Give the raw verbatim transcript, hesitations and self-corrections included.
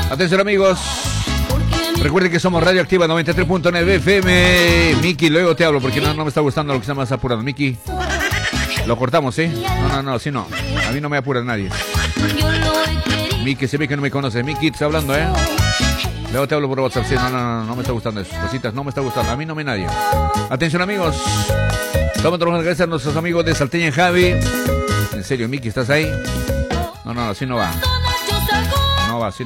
Atención, amigos. Recuerden que somos Radioactiva noventa y tres punto nueve F M. Miki, luego te hablo porque no, no me está gustando lo que está más apurado. Miki, lo cortamos, ¿eh? No, no, no, así no. A mí no me apura nadie. Miki, se ve que no me conoce. Miki, te está hablando, ¿eh? Luego te hablo por WhatsApp. Sí, no, no, no, no me está gustando eso. Cositas, no me está gustando. A mí no me nadie. Atención, amigos. Vamos a trabajar gracias a nuestros amigos de Salteña Javi. En serio, Miki, ¿estás ahí? No, no, así no va. No va, así